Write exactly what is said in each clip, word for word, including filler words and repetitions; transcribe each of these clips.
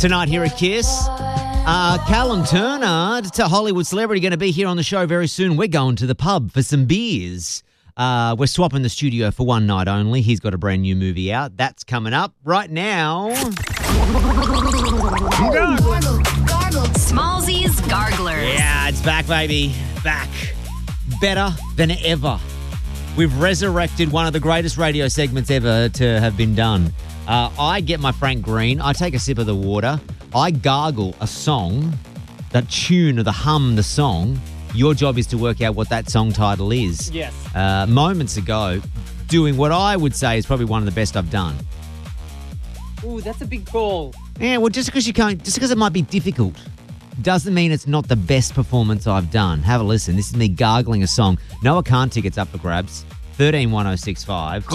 Tonight here at Kiss. Uh, Callum Turner, it's a Hollywood celebrity, going to be here on the show very soon. We're going to the pub for some beers. Uh, we're swapping the studio for one night only. He's got a brand new movie out. That's coming up right now. Smallzy's Garglers. Yeah, it's back, baby. Back. Better than ever. We've resurrected one of the greatest radio segments ever to have been done. Uh, I get my Frank Green. I take a sip of the water. I gargle a song, the tune or the hum, the song. Your job is to work out what that song title is. Yes. Uh, moments ago, doing what I would say is probably one of the best I've done. Ooh, that's a big call. Yeah, well, just because you can't, just because it might be difficult, doesn't mean it's not the best performance I've done. Have a listen. This is me gargling a song. Noah Khan tickets up for grabs. Thirteen one oh six five.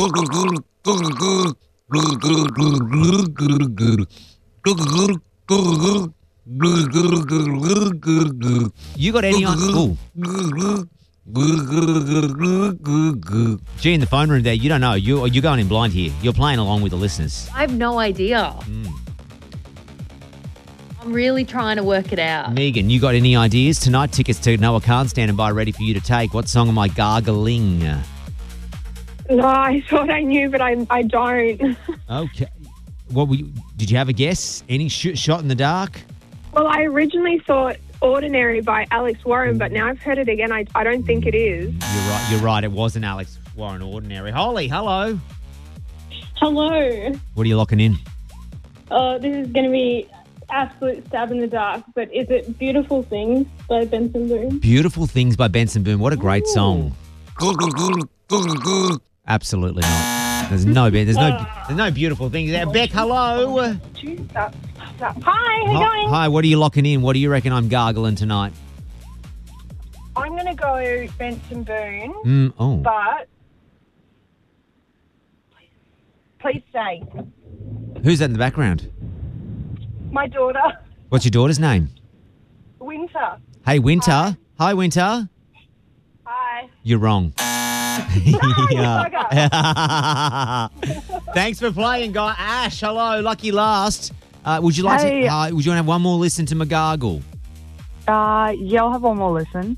You got any on? Ooh. Gee, in the phone room there, you don't know. You, you're going in blind here. You're playing along with the listeners. I have no idea. Mm. I'm really trying to work it out. Megan, you got any ideas? Tonight, tickets to Noah Khan standing by ready for you to take. What song am I gargling? No, I thought I knew, but I I don't. Okay. What were you, did you have a guess? Any sh- shot in the dark? Well, I originally thought Ordinary by Alex Warren, but now I've heard it again. I, I don't think it is. You're right. You're right. It wasn't Alex Warren Ordinary. Holly, hello. Hello. What are you locking in? Uh, this is going to be absolute stab in the dark, but is it Beautiful Things by Benson Boone? Beautiful Things by Benson Boone. What a great Ooh. song. Absolutely not. There's no there's no there's no beautiful things there. Beck, hello. Hi, how you going? Hi, what are you locking in? What do you reckon I'm gargling tonight? I'm going to go Benson Boone, Mm, oh. but please stay. Who's that in the background? My daughter, What's your daughter's name? Winter. Hey, Winter. Hi, Hi Winter. Hi. You're wrong. No, Thanks for playing, guy. Ash, hello. Lucky last. Uh, would you like Hey. to? Uh, would you want to have one more listen to McGargle? Uh, yeah, I'll have one more listen.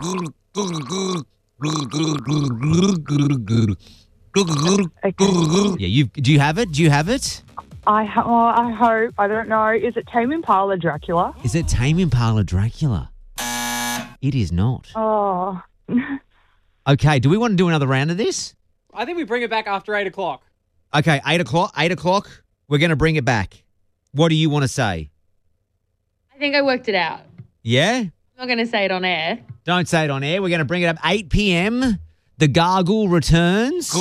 Okay. Yeah, you do. You have it? Do you have it? I ha- well, I hope. I don't know. Is it Tame Impala Dracula? Is it Tame Impala Dracula? It is not. Oh. Okay. Do we want to do another round of this? I think we bring it back after eight o'clock. Okay, eight o'clock. Eight o'clock. We're going to bring it back. What do you want to say? I think I worked it out. Yeah. I'm not going to say it on air. Don't say it on air. We're going to bring it up eight p.m. The Gargle returns.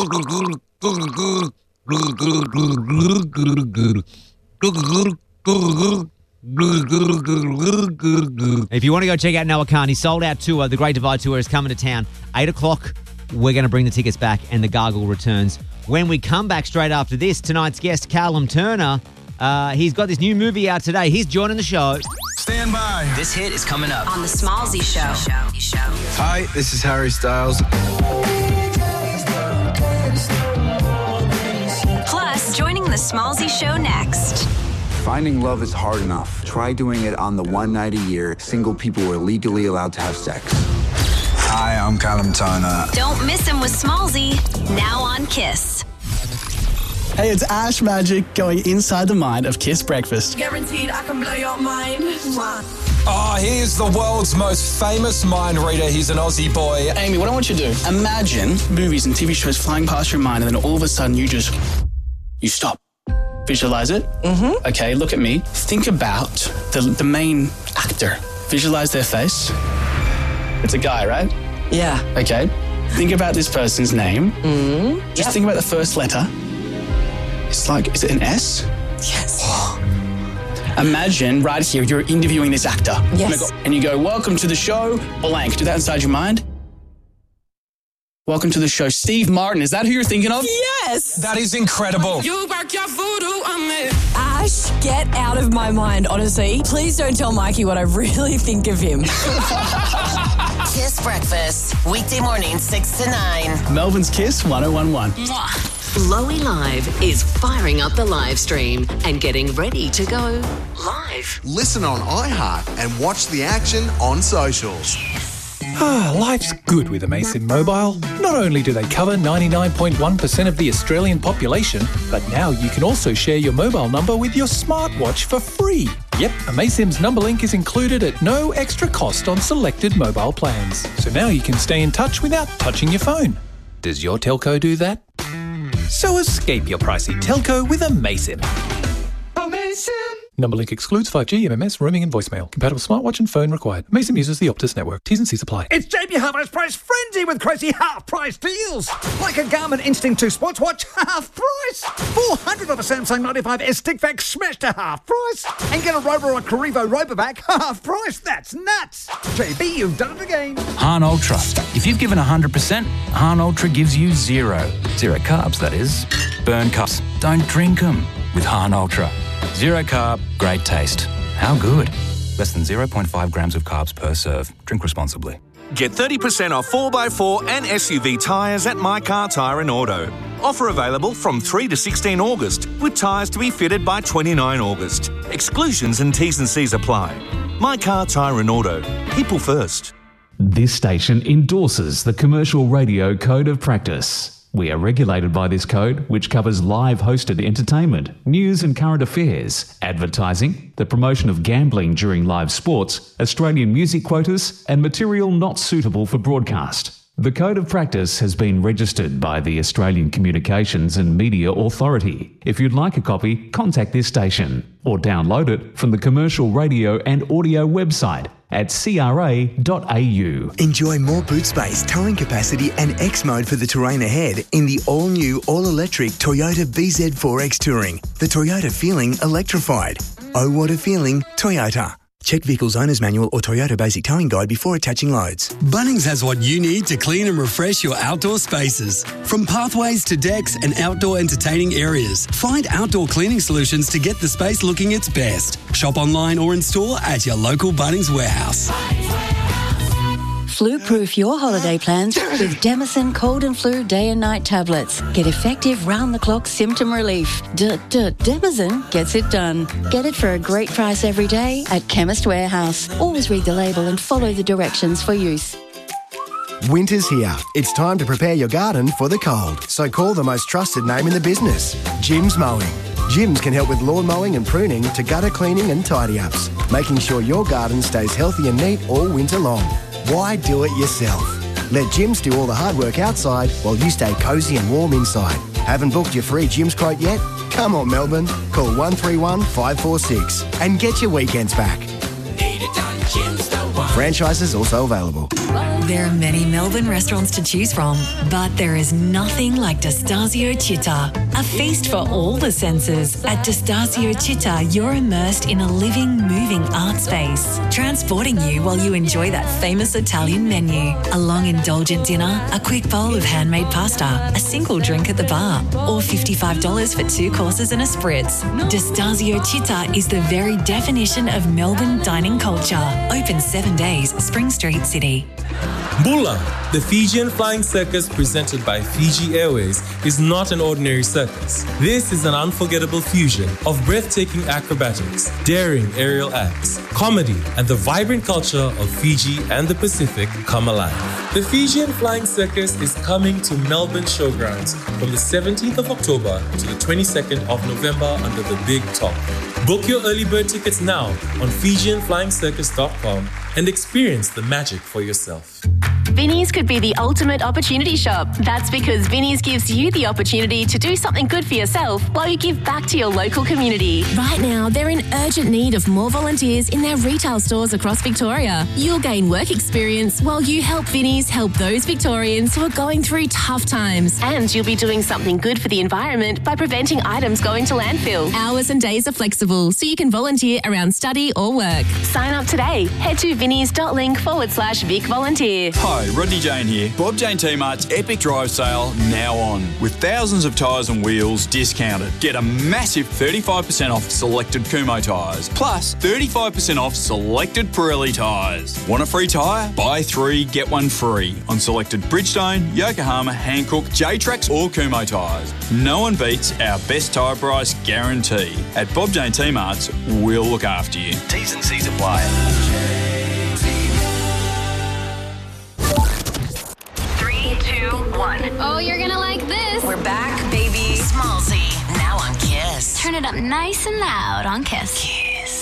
If you want to go check out Noah Khan, his sold out tour, the Great Divide Tour, is coming to town. eight o'clock, we're going to bring the tickets back and the Gargle returns. When we come back straight after this, tonight's guest, Callum Turner, uh, he's got this new movie out today. He's joining the show. Stand by. This hit is coming up. On the Smallzy Show. Hi, this is Harry Styles. Plus, joining the Smallzy Show next. Finding love is hard enough. Try doing it on the one night a year single people are legally allowed to have sex. Hi, I'm Callum Turner. Don't miss him with Smallzy, now on Kiss. Hey, it's Ash Magic going inside the mind of Kiss Breakfast. Guaranteed I can blow your mind. Oh, he is the world's most famous mind reader. He's an Aussie boy. Amy, what I want you to do, imagine movies and T V shows flying past your mind and then all of a sudden you just, you stop. Visualize it. Mm-hmm. Okay, look at me. Think about the, the main actor. Visualize their face. It's a guy, right? Yeah. Okay. Think about this person's name. Mm-hmm. Just yep. think about the first letter. It's like, is it an S? Yes. Imagine right here, you're interviewing this actor. Yes. And you go, welcome to the show, blank. Do that inside your mind. Welcome to the show, Steve Martin. Is that who you're thinking of? Yes. That is incredible. You work your voodoo on me. Ash, get out of my mind, honestly. Please don't tell Mikey what I really think of him. Kiss Breakfast, weekday morning, six to nine. Melbourne's Kiss one oh one one. Mwah. Lowy Live is firing up the live stream and getting ready to go live. Listen on iHeart and watch the action on socials. Ah, life's good with Amaysim Mobile. Not only do they cover ninety-nine point one percent of the Australian population, but now you can also share your mobile number with your smartwatch for free. Yep, Amaysim's number link is included at no extra cost on selected mobile plans. So now you can stay in touch without touching your phone. Does your telco do that? So escape your pricey telco with Amaysim. Amaysim! Number link excludes five G, M M S, roaming and voicemail. Compatible smartwatch and phone required. Amaysim uses the Optus network. T's and C's apply. It's J B Hi-Fi's price frenzy with crazy half-price deals. Like a Garmin Instinct two sports watch, half price. four hundred of a Samsung ninety-five S stick vac smashed to half price. And get a Rover or a Carrivo Robovac, half price. That's nuts. J B, you've done it again. Hahn Ultra. If you've given one hundred percent, Hahn Ultra gives you zero. Zero carbs, that is. Burn cups. Don't drink them with Hahn Ultra. Zero carb, great taste. How good? Less than zero point five grams of carbs per serve. Drink responsibly. Get thirty percent off four by four and S U V tyres at My Car Tyre and Auto. Offer available from three to sixteen August, with tyres to be fitted by twenty-nine August. Exclusions and T's and C's apply. My Car Tyre and Auto. People first. This station endorses the Commercial Radio Code of Practice. We are regulated by this code, which covers live hosted entertainment, news and current affairs, advertising, the promotion of gambling during live sports, Australian music quotas, and material not suitable for broadcast. The Code of Practice has been registered by the Australian Communications and Media Authority. If you'd like a copy, contact this station or download it from the Commercial Radio and Audio website at c r a dot a u. Enjoy more boot space, towing capacity and X mode for the terrain ahead in the all-new, all-electric Toyota B Z four X Touring. The Toyota feeling electrified. Oh, what a feeling, Toyota. Check Vehicle's Owner's Manual or Toyota Basic Towing Guide before attaching loads. Bunnings has what you need to clean and refresh your outdoor spaces. From pathways to decks and outdoor entertaining areas, find outdoor cleaning solutions to get the space looking its best. Shop online or in store at your local Bunnings warehouse. Flu-proof your holiday plans with Demison Cold and Flu Day and Night tablets. Get effective round-the-clock symptom relief. D-d- Demison gets it done. Get it for a great price every day at Chemist Warehouse. Always read the label and follow the directions for use. Winter's here. It's time to prepare your garden for the cold. So call the most trusted name in the business, Jim's Mowing. Jim's can help with lawn mowing and pruning to gutter cleaning and tidy-ups, making sure your garden stays healthy and neat all winter long. Why do it yourself? Let Jim's do all the hard work outside while you stay cosy and warm inside. Haven't booked your free Jim's quote yet? Come on, Melbourne. Call one three one, five four six and get your weekends back. Need it done, Jim's the one. Franchises also available. There are many Melbourne restaurants to choose from, but there is nothing like Destasio Città. A feast for all the senses. At Destasio Città, you're immersed in a living, moving art space, transporting you while you enjoy that famous Italian menu. A long, indulgent dinner, a quick bowl of handmade pasta, a single drink at the bar, or fifty-five dollars for two courses and a spritz. Destasio Città is the very definition of Melbourne dining culture. Open seven days, Spring Street, City. Bula, the Fijian flying circus presented by Fiji Airways, is not an ordinary circus. This is an unforgettable fusion of breathtaking acrobatics, daring aerial acts, comedy, and the vibrant culture of Fiji and the Pacific come alive. The Fijian flying circus is coming to Melbourne Showgrounds from the seventeenth of October to the twenty-second of November under the Big Top. Book your early bird tickets now on Fijian Flying Circus dot com and experience the magic for yourself. Vinnie's could be the ultimate opportunity shop. That's because Vinnie's gives you the opportunity to do something good for yourself while you give back to your local community. Right now, they're in urgent need of more volunteers in their retail stores across Victoria. You'll gain work experience while you help Vinnie's help those Victorians who are going through tough times. And you'll be doing something good for the environment by preventing items going to landfill. Hours and days are flexible, so you can volunteer around study or work. Sign up today. Head to vinnies.link forward slash Vic Volunteer. Hi, G'day, Rodney Jane here. Bob Jane T-Mart's Epic Drive Sale now on. With thousands of tyres and wheels discounted. Get a massive thirty-five percent off selected Kumho tyres. Plus thirty-five percent off selected Pirelli tyres. Want a free tyre? Buy three, get one free on selected Bridgestone, Yokohama, Hankook, J-Trax or Kumho tyres. No one beats our best tyre price guarantee. At Bob Jane T-Mart's, we'll look after you. T's and C's apply. Three, two, one. Oh, you're gonna like this. We're back, baby. Smallsy. Now on Kiss. Turn it up nice and loud on Kiss.